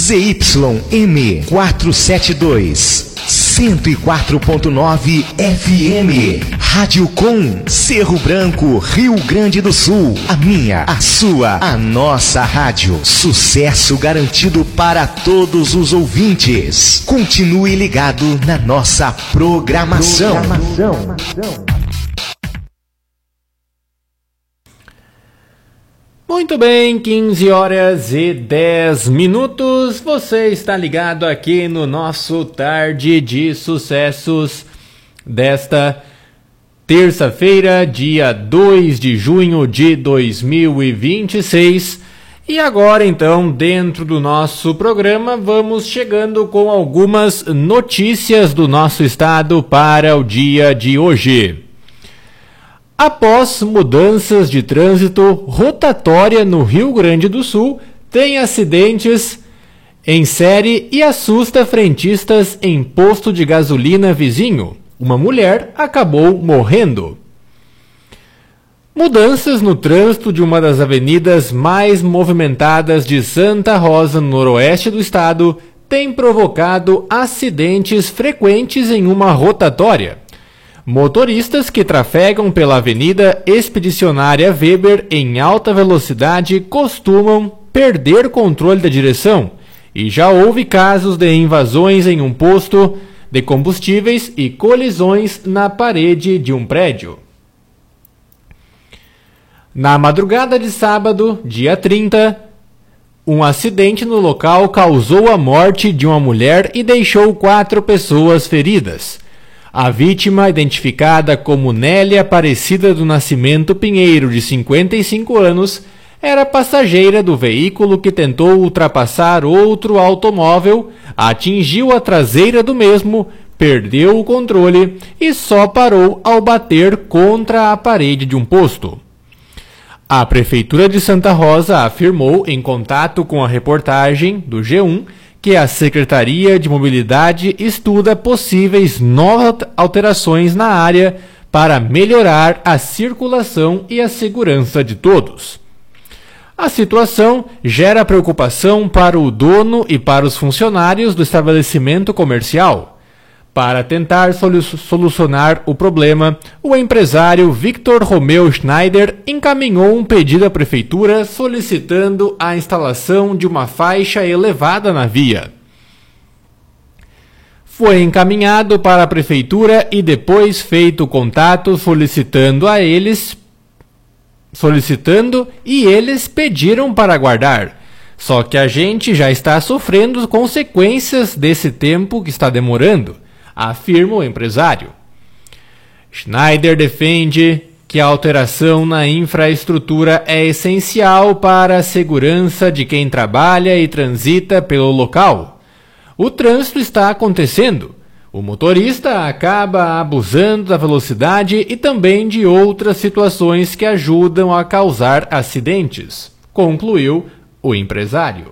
ZYM 472, 104.9 FM. Rádio Com, Cerro Branco, Rio Grande do Sul. A minha, a sua, a nossa rádio. Sucesso garantido para todos os ouvintes. Continue ligado na nossa programação. Muito bem, 15 horas e 10 minutos. Você está ligado aqui no nosso Tarde de Sucessos desta terça-feira, dia 2 de junho de 2026. E agora, então, dentro do nosso programa, vamos chegando com algumas notícias do nosso estado para o dia de hoje. Após mudanças de trânsito, rotatória no Rio Grande do Sul tem acidentes em série e assusta frentistas em posto de gasolina vizinho. Uma mulher acabou morrendo. Mudanças no trânsito de uma das avenidas mais movimentadas de Santa Rosa, no noroeste do estado, têm provocado acidentes frequentes em uma rotatória. Motoristas que trafegam pela Avenida Expedicionária Weber em alta velocidade costumam perder controle da direção, e já houve casos de invasões em um posto de combustíveis e colisões na parede de um prédio. Na madrugada de sábado, dia 30, um acidente no local causou a morte de uma mulher e deixou 4 pessoas feridas. A vítima, identificada como Nélia Aparecida do Nascimento Pinheiro, de 55 anos, era passageira do veículo que tentou ultrapassar outro automóvel, atingiu a traseira do mesmo, perdeu o controle e só parou ao bater contra a parede de um posto. A Prefeitura de Santa Rosa afirmou, em contato com a reportagem do G1, que a Secretaria de Mobilidade estuda possíveis novas alterações na área para melhorar a circulação e a segurança de todos. A situação gera preocupação para o dono e para os funcionários do estabelecimento comercial. Para tentar solucionar o problema, o empresário Victor Romeu Schneider encaminhou um pedido à Prefeitura solicitando a instalação de uma faixa elevada na via. Foi encaminhado para a Prefeitura e depois feito contato solicitando e eles pediram para aguardar. Só que a gente já está sofrendo consequências desse tempo que está demorando, afirma o empresário. Schneider defende que a alteração na infraestrutura é essencial para a segurança de quem trabalha e transita pelo local. O trânsito está acontecendo. O motorista acaba abusando da velocidade e também de outras situações que ajudam a causar acidentes, concluiu o empresário.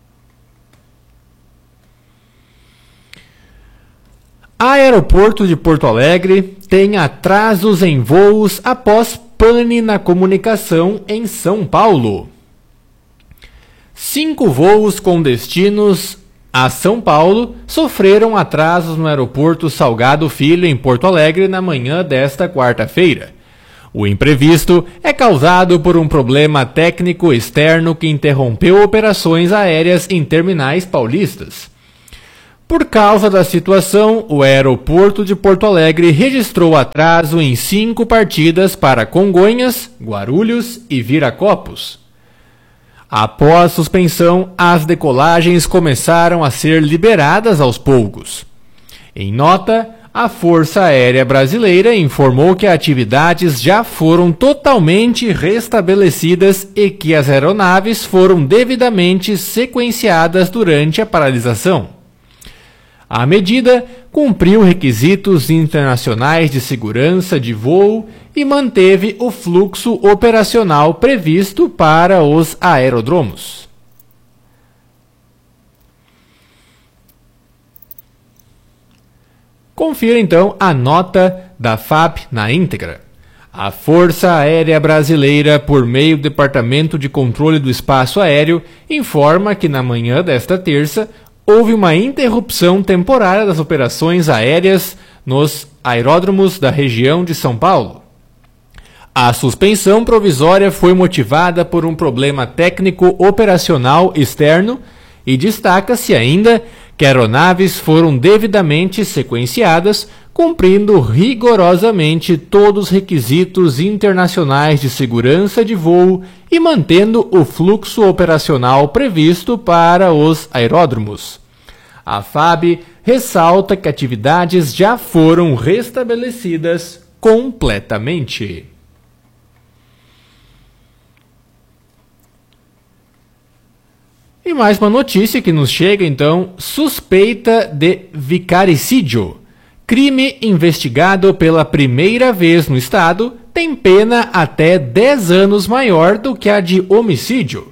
Aeroporto de Porto Alegre tem atrasos em voos após pane na comunicação em São Paulo. 5 voos com destinos a São Paulo sofreram atrasos no aeroporto Salgado Filho, em Porto Alegre, na manhã desta quarta-feira. O imprevisto é causado por um problema técnico externo que interrompeu operações aéreas em terminais paulistas. Por causa da situação, o aeroporto de Porto Alegre registrou atraso em 5 partidas para Congonhas, Guarulhos e Viracopos. Após suspensão, as decolagens começaram a ser liberadas aos poucos. Em nota, a Força Aérea Brasileira informou que as atividades já foram totalmente restabelecidas e que as aeronaves foram devidamente sequenciadas durante a paralisação. A medida cumpriu requisitos internacionais de segurança de voo e manteve o fluxo operacional previsto para os aeródromos. Confira então a nota da FAP na íntegra. A Força Aérea Brasileira, por meio do Departamento de Controle do Espaço Aéreo, informa que na manhã desta terça houve uma interrupção temporária das operações aéreas nos aeródromos da região de São Paulo. A suspensão provisória foi motivada por um problema técnico operacional externo e destaca-se ainda que aeronaves foram devidamente sequenciadas, cumprindo rigorosamente todos os requisitos internacionais de segurança de voo e mantendo o fluxo operacional previsto para os aeródromos. A FAB ressalta que atividades já foram restabelecidas completamente. E mais uma notícia que nos chega, então: suspeita de vicaricídio. Crime investigado pela primeira vez no estado tem pena até 10 anos maior do que a de homicídio.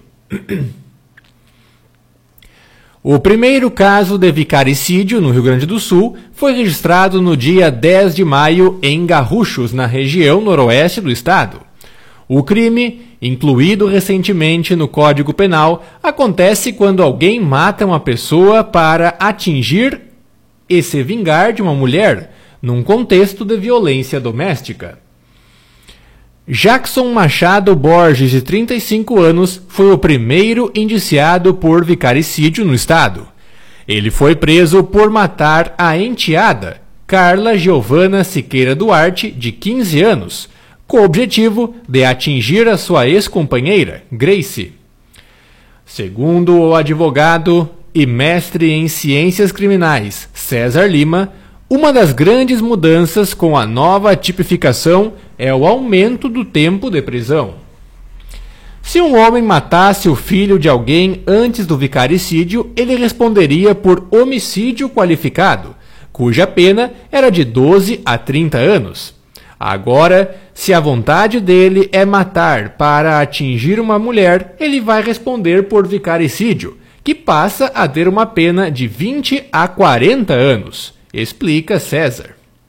O primeiro caso de vicaricídio no Rio Grande do Sul foi registrado no dia 10 de maio em Garruchos, na região noroeste do estado. O crime, incluído recentemente no Código Penal, acontece quando alguém mata uma pessoa para atingir e se vingar de uma mulher, num contexto de violência doméstica. Jackson Machado Borges, de 35 anos, foi o primeiro indiciado por vicaricídio no estado. Ele foi preso por matar a enteada, Carla Giovana Siqueira Duarte, de 15 anos, com o objetivo de atingir a sua ex-companheira, Grace. Segundo o advogado e mestre em ciências criminais, César Lima, uma das grandes mudanças com a nova tipificação é o aumento do tempo de prisão. Se um homem matasse o filho de alguém antes do vicaricídio, ele responderia por homicídio qualificado, cuja pena era de 12 a 30 anos. Agora, se a vontade dele é matar para atingir uma mulher, ele vai responder por vicaricídio, que passa a ter uma pena de 20 a 40 anos, explica César.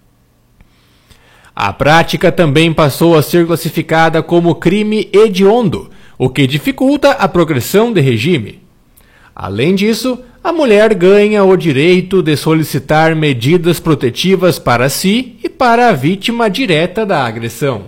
A prática também passou a ser classificada como crime hediondo, o que dificulta a progressão de regime. Além disso, a mulher ganha o direito de solicitar medidas protetivas para si e para a vítima direta da agressão.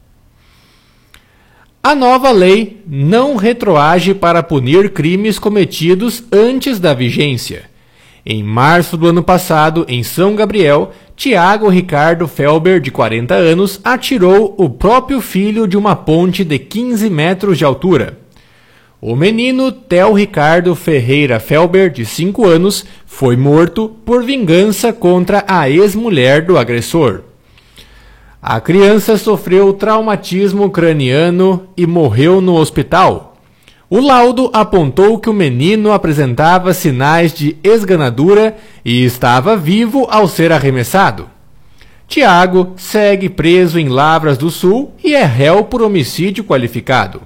A nova lei não retroage para punir crimes cometidos antes da vigência. Em março do ano passado, em São Gabriel, Tiago Ricardo Felber, de 40 anos, atirou o próprio filho de uma ponte de 15 metros de altura. O menino Theo Ricardo Ferreira Felber, de 5 anos, foi morto por vingança contra a ex-mulher do agressor. A criança sofreu traumatismo craniano e morreu no hospital. O laudo apontou que o menino apresentava sinais de esganadura e estava vivo ao ser arremessado. Tiago segue preso em Lavras do Sul e é réu por homicídio qualificado.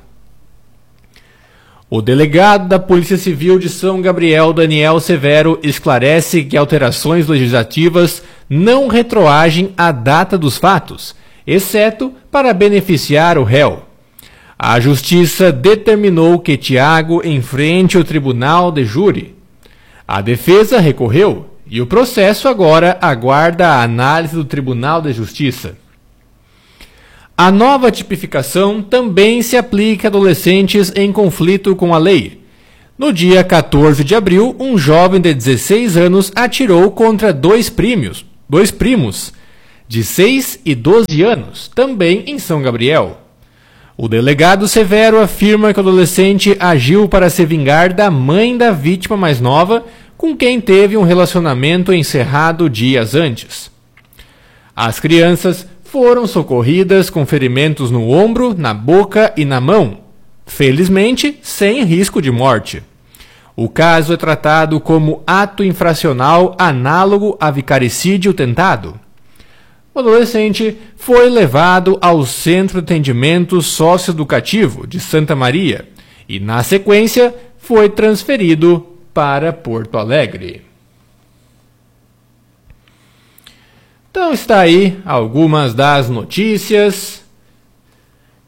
O delegado da Polícia Civil de São Gabriel, Daniel Severo, esclarece que alterações legislativas não retroagem a data dos fatos, exceto para beneficiar o réu. A Justiça determinou que Tiago enfrente o tribunal de júri. A defesa recorreu e o processo agora aguarda a análise do Tribunal de Justiça. A nova tipificação também se aplica a adolescentes em conflito com a lei. No dia 14 de abril, um jovem de 16 anos atirou contra dois primos, de 6 e 12 anos, também em São Gabriel. O delegado Severo afirma que o adolescente agiu para se vingar da mãe da vítima mais nova, com quem teve um relacionamento encerrado dias antes. As crianças foram socorridas com ferimentos no ombro, na boca e na mão, felizmente sem risco de morte. O caso é tratado como ato infracional análogo a vicaricídio tentado. O adolescente foi levado ao Centro de Atendimento Socioeducativo de Santa Maria e, na sequência, foi transferido para Porto Alegre. Então está aí algumas das notícias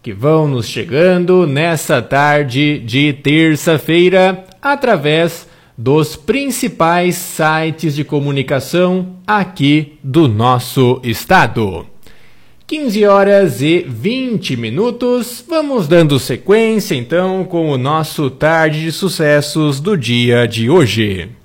que vão nos chegando nessa tarde de terça-feira através dos principais sites de comunicação aqui do nosso estado. 15 horas e 20 minutos, vamos dando sequência então com o nosso Tarde de Sucessos do dia de hoje.